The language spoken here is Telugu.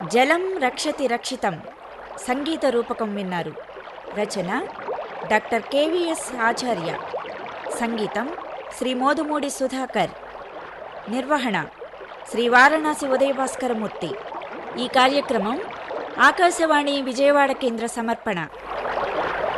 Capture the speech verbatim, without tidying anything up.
జలం రక్షతి రక్షితం సంగీత రూపకం విన్నారు. రచన డాక్టర్ కెవిఎస్ ఆచార్య. సంగీతం శ్రీ మోదుమూడి సుధాకర్. నిర్వహణ శ్రీ వారణాసి ఉదయభాస్కరమూర్తి. ఈ కార్యక్రమం ఆకాశవాణి విజయవాడ కేంద్ర సమర్పణ.